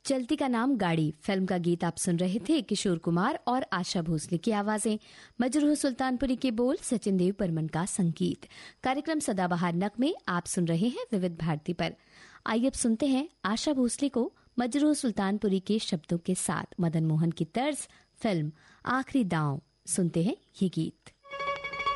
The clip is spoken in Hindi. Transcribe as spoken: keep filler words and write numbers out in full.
चलती का नाम गाड़ी फिल्म का गीत आप सुन रहे थे। किशोर कुमार और आशा भोसले की आवाजें, मजरूह सुल्तानपुरी के बोल, सचिन देव बर्मन का संगीत। कार्यक्रम सदाबहार नग में आप सुन रहे हैं विविध भारती पर। आइए अब सुनते हैं आशा भोसले को मजरूह सुल्तानपुरी के शब्दों के साथ मदन मोहन की तर्ज फिल्म आखिरी दांव सुनते हैं ये गीत।